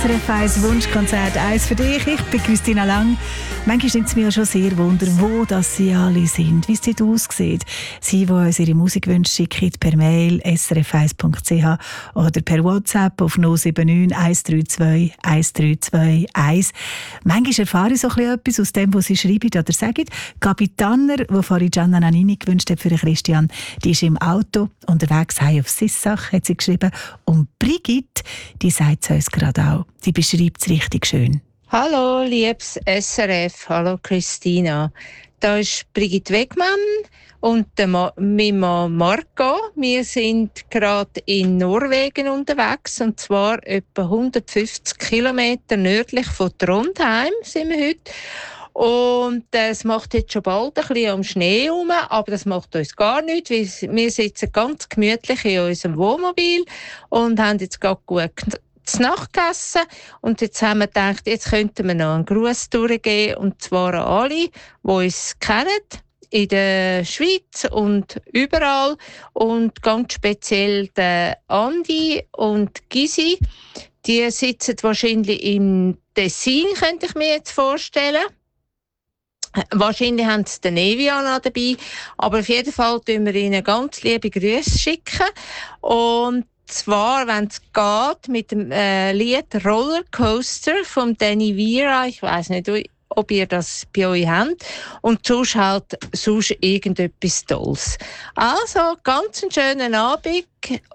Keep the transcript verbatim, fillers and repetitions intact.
S R F eins Wunschkonzert eins für dich. Ich bin Christina Lang. Manchmal nimmt es mir schon sehr Wunder, wo das sie alle sind, wie es dort aussieht. Sie, die uns ihre Musikwünsche schicken, per Mail s r f eins punkt c h oder per WhatsApp auf null sieben neun eins drei zwei eins drei zwei eins. Manchmal erfahre ich so etwas aus dem, was sie schreiben oder sagen. Gabi Tanner, die vorhin Gianna Nannini gewünscht hat für Christian, die ist im Auto unterwegs heim auf Sissach, hat sie geschrieben. Und Brigitte, die sagt es uns gerade auch. Die beschreibt es richtig schön. Hallo, liebes S R F. Hallo, Christina. Da ist Brigitte Wegmann und der Ma- mein Mann Marco. Wir sind gerade in Norwegen unterwegs, und zwar etwa hundertfünfzig Kilometer nördlich von Trondheim sind wir heute. Und äh, es macht jetzt schon bald ein bisschen am Schnee herum, aber das macht uns gar nichts. Wir, wir sitzen ganz gemütlich in unserem Wohnmobil und haben jetzt gerade gut zu Nacht gegessen. Und jetzt haben wir gedacht, jetzt könnten wir noch einen Gruß durchgeben, und zwar an alle, die uns kennen, in der Schweiz und überall. Und ganz speziell der Andi und Gysi, die sitzen wahrscheinlich im Tessin, könnte ich mir jetzt vorstellen. Wahrscheinlich haben sie den Evian auch dabei, aber auf jeden Fall tun wir ihnen ganz liebe Grüße schicken. Und zwar, wenn es geht, mit dem äh, Lied Rollercoaster von Danny Vera. Ich weiss nicht, ob ihr das bei euch habt. Und sonst halt sonst irgendetwas Tolles. Also, ganz einen schönen Abend.